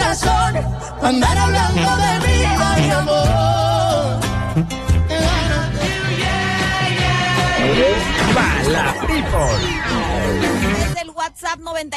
corazón, andar hablando de vida y amor. La People. Desde el WhatsApp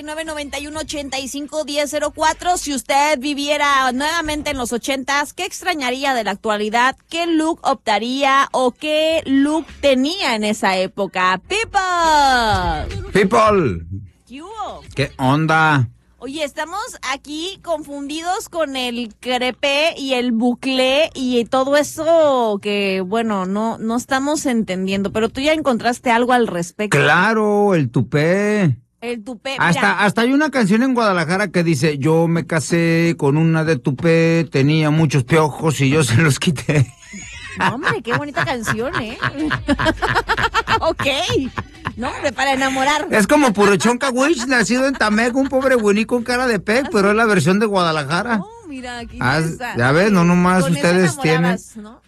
9991851004, si usted viviera nuevamente en los 80s, ¿qué extrañaría de la actualidad? ¿Qué look optaría o qué look tenía en esa época? People. People. ¿Qué hubo? ¿Qué onda? Oye, estamos aquí confundidos con el crepé y el buclé y todo eso que, bueno, no estamos entendiendo, pero tú ya encontraste algo al respecto. Claro, el tupé. El tupé, mira. Hasta hay una canción en Guadalajara que dice, yo me casé con una de tupé, tenía muchos piojos y yo se los quité. No, hombre, qué bonita canción, ¿eh? Ok. No, hombre, para enamorar. Es como Purochón Cahuich, nacido en Tamec, un pobre güiní con cara de pez, pero es la versión de Guadalajara. Oh, mira, qué interesante. Ya ves, no nomás Con ustedes eso tienen. ¿no?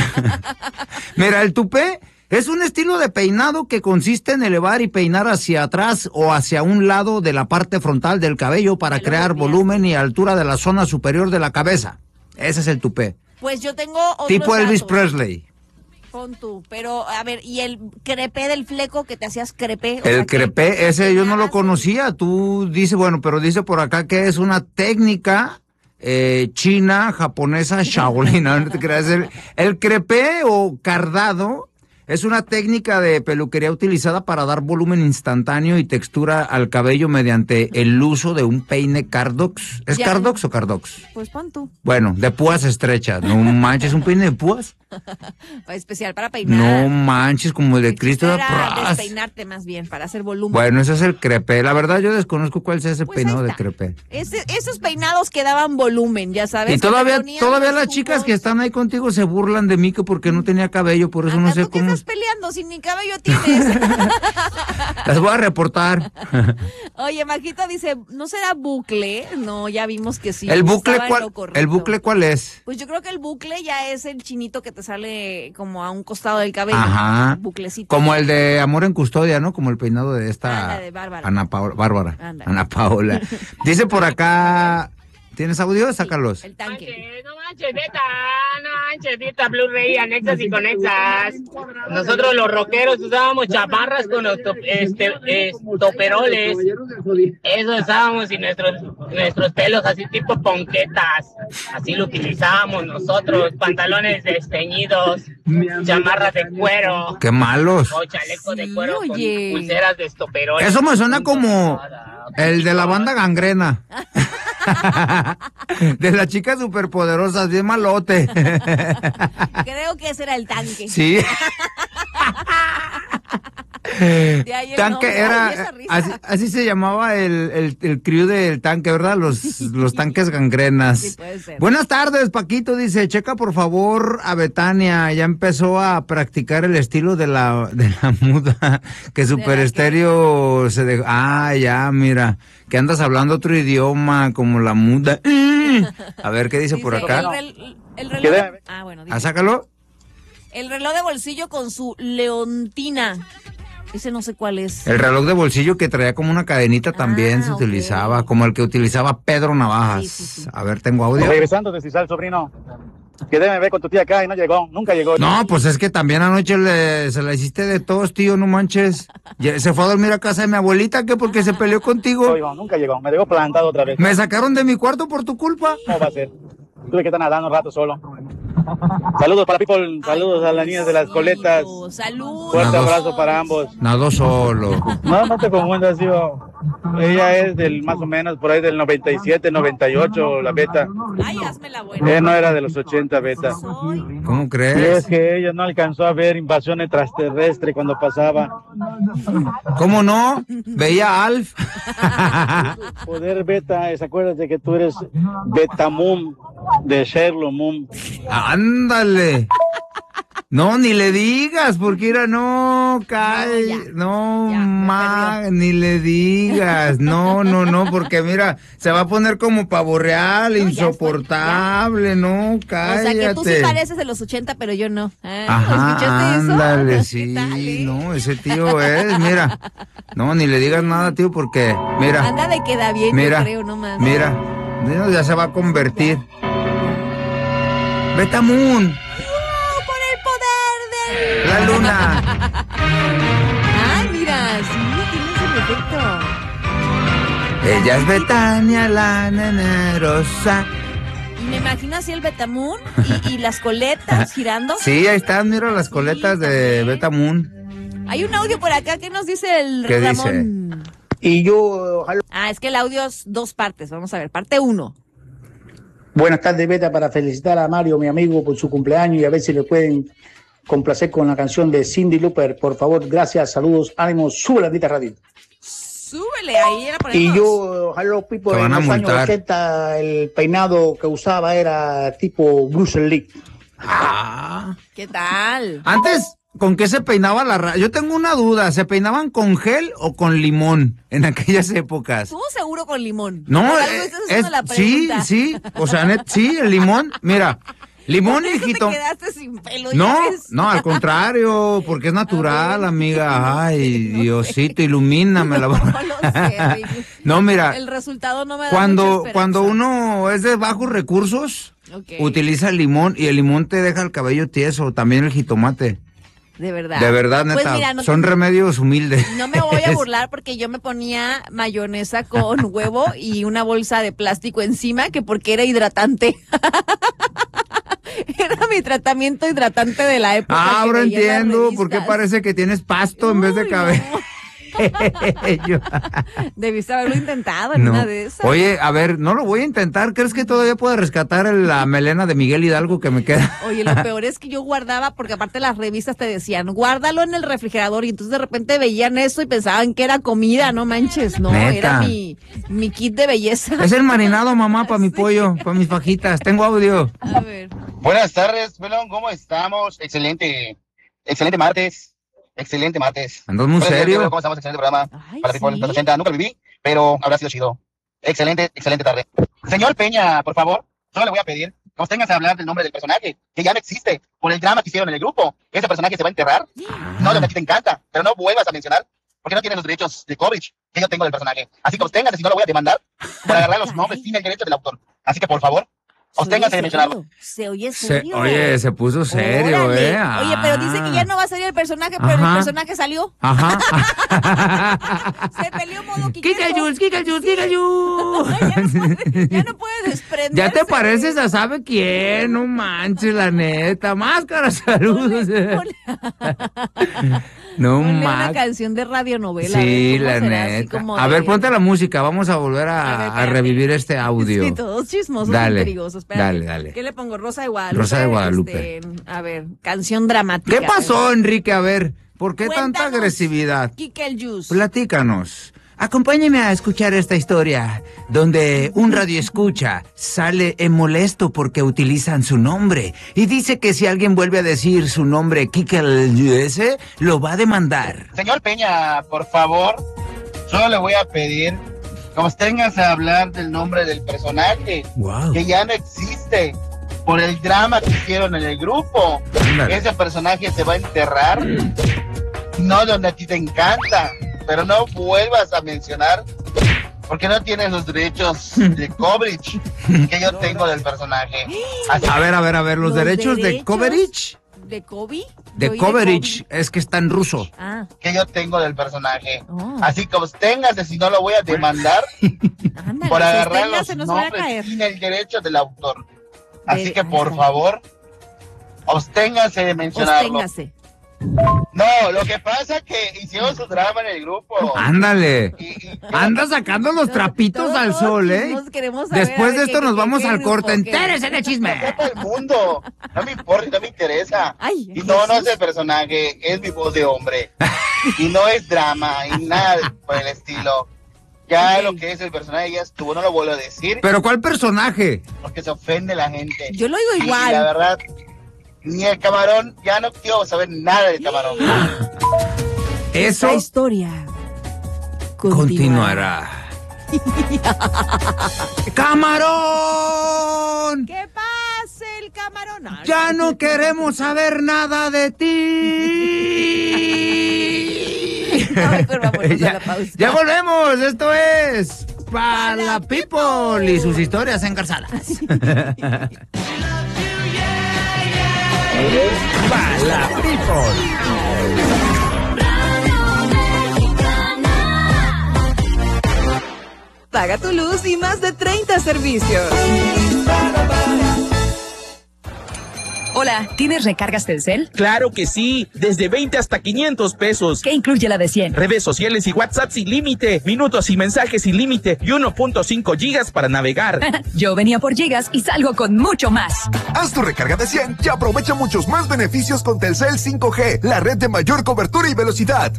Mira, el tupé es un estilo de peinado que consiste en elevar y peinar hacia atrás o hacia un lado de la parte frontal del cabello para crear volumen y altura de la zona superior de la cabeza. Ese es el tupé. Pues yo tengo otros Tipo Elvis datos. Presley. Pon tú, pero a ver, ¿y el crepé del fleco que te hacías crepé? O El sea, crepé, ese yo no lo conocía. Tú dices, bueno, pero dice por acá que es una técnica china, japonesa, Shaolin. No te creas. El crepé o cardado es una técnica de peluquería utilizada para dar volumen instantáneo y textura al cabello mediante el uso de un peine Cardox. ¿Es Ya. Cardox o Cardox? Pues pon tú. Bueno, de púas estrechas. No manches, un peine de púas. Especial para peinar. No manches, como el de Cristo de Para Pras. despeinarte más bien, para hacer volumen. Bueno, ese es el crepé. La verdad, yo desconozco cuál sea ese Pues peinado ahí de está. crepé. Esos peinados que daban volumen, ya sabes. Y que te todavía ponían las los chicas jugos. que están ahí contigo se burlan de mí que porque no tenía cabello, por eso no Anda, sé ¿tú qué cómo. estás peleando si ni cabello tienes? Las voy a reportar. Oye, Majito dice, ¿no será bucle? No, ya vimos que sí. ¿El bucle estaba en lo correcto. el bucle cuál es? Pues yo creo que el bucle ya es el chinito que te sale como a un costado del cabello. Ajá. Buclecito. Como el de Amor en Custodia, ¿no? Como el peinado de esta Anda, de Bárbara. Bárbara. Anda. Ana Paola. Dice por acá, ¿tienes audio? Sácalos. El tanque. No manches, Beta, Blu-ray, anexas y conexas. Nosotros los rockeros usábamos chamarras con los toperoles. Eso usábamos y nuestros pelos así tipo ponquetas. Así lo utilizábamos nosotros. Pantalones desteñidos, chamarras de cuero. Qué malos. O chaleco de cuero oye. con pulseras de estoperoles. Eso me suena como el de la banda Gangrena. De las chicas superpoderosas, bien malote. Creo que ese era el tanque. Sí. De ahí el Tanque nombre. era, Ay, esa risa. así se llamaba el crew del tanque, ¿verdad? Los tanques gangrenas. Sí, puede ser. Buenas tardes, Paquito, dice, checa por favor a Betania, ya empezó a practicar el estilo de la muda, que Super qué? Estéreo se dejó, ya, mira, que andas hablando otro idioma, como la muda. A ver, ¿qué dice por Dice, acá? El reloj de... bueno, dice, Sácalo. el reloj de bolsillo con su leontina. Ese no sé cuál es. El reloj de bolsillo que traía como una cadenita también se ok. utilizaba, como el que utilizaba Pedro Navajas. Sí. A ver, tengo audio. Regresando de Cisal, sobrino. Que debe ver con tu tía acá y no llegó, nunca llegó. No, pues es que también anoche se la hiciste de tos, tío, no manches. Se fue a dormir a casa de mi abuelita, ¿qué? Porque se peleó contigo. No, hijo, nunca llegó, me dejó plantado otra vez. Me sacaron de mi cuarto por tu culpa. ¿Cómo va a ser? Tuve que estar nadando un rato solo. Saludos para people, saludos a las niñas de las coletas. Saludos. Fuerte Nados. abrazo para ambos. Nadó solo. No te confundas, hijo. Ella es del más o menos por ahí del 97, 98, la Beta. Ay, hazme la buena. Ella no era de los 80, Beta. ¿Cómo Y crees? es que ella no alcanzó a ver invasión extraterrestre cuando pasaba. ¿Cómo no? Veía a Alf. Poder Beta, ¿se acuerdas de que tú eres Beta Moon de Sherlock Moon? Ándale. No, ni le digas, porque era no, ni le digas, no, porque mira, se va a poner como pavo real, insoportable, no, cállate. O sea, que tú sí pareces de los 80, pero yo no. Ajá, ¿Escuchaste eso? ándale, ¿Qué sí, tal, no, ese tío es, mira, no, ni le digas nada, tío, porque, mira. Anda de queda bien, mira, yo creo, nomás. Mira, Ya se va a convertir. Betamoon. ¡Con el poder de La luna. Ay, mira, sí, tienes el efecto. Ella es Betania, la nena rosa. Y me imagino así el Betamoon y las coletas girando. Sí, ahí están, mira las coletas de también. Betamoon. Hay un audio por acá que nos dice el ¿Qué Ramón. Y yo, Es que el audio es 2 partes. Vamos a ver, parte 1. buenas tardes, Beta, para felicitar a Mario, mi amigo, por su cumpleaños y a ver si le pueden complacer con la canción de Cindy Lauper. Por favor, gracias, saludos, ánimos, sube la Bendita Radio. Súbele, ahí la ponemos. Y yo, Hello People, Te en van a los años multar. 80 el peinado que usaba era tipo Bruce Lee. ¿Qué tal? Antes, ¿con qué se peinaba la Yo tengo una duda, ¿se peinaban con gel o con limón en aquellas épocas? Estuvo seguro con limón. No, Por algo estás haciendo la sí, pregunta. sí, o sea, sí, el limón, mira, limón Por y eso te jitomate. quedaste sin pelo. No, ya ves. no, al contrario, porque es natural, amiga. Ay, Diosito, ilumíname la No lo sé, Ricky. No, mira, El resultado no me da mucha esperanza. cuando uno es de bajos recursos, Ok. utiliza el limón y el limón te deja el cabello tieso, también el jitomate. De verdad. De verdad, Pues neta, mira, son remedios humildes. No me voy a burlar porque yo me ponía mayonesa con huevo y una bolsa de plástico encima, que porque era hidratante. Era mi tratamiento hidratante de la época. que Ahora veía en las entiendo por qué revistas. parece que tienes pasto en vez de Uy, cabello. no. Debiste haberlo intentado en No. una de esas. Oye, a ver, no lo voy a intentar. ¿Crees que todavía puedo rescatar la melena de Miguel Hidalgo que me queda? Oye, lo peor es que yo guardaba, porque aparte las revistas te decían, guárdalo en el refrigerador, y entonces de repente veían eso y pensaban que era comida, no manches, no, Neta. era mi kit de belleza. Es el marinado, mamá, para mi pollo, para mis fajitas. Tengo audio. A ver. Buenas tardes, Pelón, ¿cómo estamos? Excelente martes. Excelente martes. Andas muy Buenos días, serio. Diego, ¿cómo estamos? Excelente programa. Ay, Para People, sí. los 80, nunca lo viví, pero habrá sido chido. Excelente tarde. Señor Peña, por favor, solo le voy a pedir que nos tengas a hablar del nombre del personaje, que ya no existe, por el drama que hicieron en el grupo. Ese personaje se va a enterrar. No, lo que a ti te encanta, pero no vuelvas a mencionar, porque no tienes los derechos de coverage que yo tengo del personaje. Así que obsténgase, si no lo voy a demandar por agarrar los nombres sin el derecho del autor. Así que, por favor, obsténgase de mencionarlo. Se oye serio. Oye, se puso serio, Órale. ¿eh? Oye, pero dice que ya no va a salir el personaje, pero Ajá. el personaje salió. Ajá. Se peleó modo Kika Jules. Ya no puede desprenderse. Ya te pareces a sabe quién, no manches, la neta. Máscara, saludos. No Ponle una manches. canción de radionovela. Sí, a ver la cómo será, así neta. como A de- ver, ponte la música. Vamos a volver A ver, a espérate. revivir este audio. Sí, todos chismosos, Dale, intrigosos. Espérate. dale. ¿Qué le pongo? Rosa de Guadalupe. Rosa de Guadalupe. A ver, canción dramática. ¿Qué pasó, Enrique? A ver, ¿por qué tanta Cuéntanos, agresividad? Kike el Juice. Platícanos. Acompáñeme a escuchar esta historia donde un radioescucha sale molesto porque utilizan su nombre y dice que si alguien vuelve a decir su nombre, Kike el Juice, lo va a demandar. Señor Peña, por favor, solo le voy a pedir que nos tengas a hablar del nombre del personaje, Wow. que ya no existe, por el drama que hicieron en el grupo. Ándale. Ese personaje se va a enterrar, no donde a ti te encanta, pero no vuelvas a mencionar, porque no tienes los derechos de coverage que yo tengo del personaje. Así A ver, los derechos de coverage. ¿De Kobe? De Oí coverage, es que está en ruso. Kobe. Ah, que yo tengo del personaje. Oh. Así que obsténgase, si no lo voy a demandar ándale, por agarrar los sosténgase, no se vaya a nombres caer. sin el derecho del autor. Así Ve- que por ahí está. favor, obsténgase de mencionarlo. Osténgase. No, lo que pasa es que hicieron su drama en el grupo. Ándale. Y Anda sacando los trapitos Todos al sol, ¿eh? chismos queremos saber, Después a de ver, esto nos vamos qué al grupo, corte. qué- Entérese de que chisme. sepa el mundo. No me importa, no me interesa. Ay, Y no Jesús. es el personaje, es mi voz de hombre. Y no es drama y nada por el estilo. Ya Ok. lo que es el personaje ya estuvo, no lo vuelvo a decir, Pero ¿cuál personaje? porque se ofende la gente. Yo lo digo Y la igual. verdad, ni el camarón, ya no quiero saber nada del camarón. Eso La historia continuará. ¡Camarón! ¿Qué pasa el camarón? Ay, Ya no queremos saber nada de ti. No, mejor vámonos a la ya, pausa. ya volvemos, esto es para la people y sus historias engarzadas. Para la people. Paga tu luz y más de 30 servicios. Hola, ¿tienes recargas Telcel? Claro que sí, desde 20 hasta 500 pesos. ¿Qué incluye la de 100? Redes sociales y WhatsApp sin límite, minutos y mensajes sin límite y 1.5 gigas para navegar. Yo venía por gigas y salgo con mucho más. Haz tu recarga de 100 y aprovecha muchos más beneficios con Telcel 5G, la red de mayor cobertura y velocidad.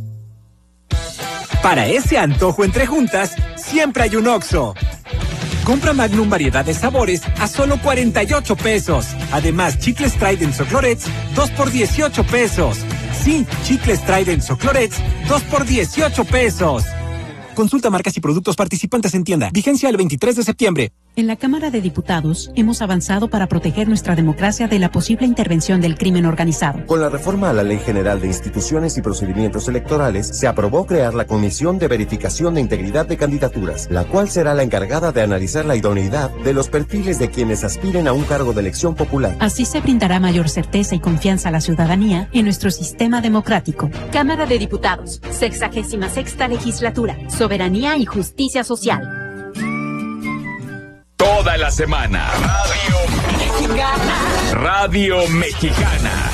Para ese antojo entre juntas, siempre hay un Oxxo. Compra Magnum variedad de sabores a solo 48 pesos. Además, chicles Trident o Clorets, 2 por 18 pesos. Sí, chicles Trident o Clorets, 2 por 18 pesos. Consulta marcas y productos participantes en tienda. Vigencia el 23 de septiembre. En la Cámara de Diputados hemos avanzado para proteger nuestra democracia de la posible intervención del crimen organizado. Con la reforma a la Ley General de Instituciones y Procedimientos Electorales, se aprobó crear la Comisión de Verificación de Integridad de Candidaturas, la cual será la encargada de analizar la idoneidad de los perfiles de quienes aspiren a un cargo de elección popular. Así se brindará mayor certeza y confianza a la ciudadanía en nuestro sistema democrático. Cámara de Diputados, 66ª Legislatura, Soberanía y Justicia Social. Toda la semana. Radio Mexicana.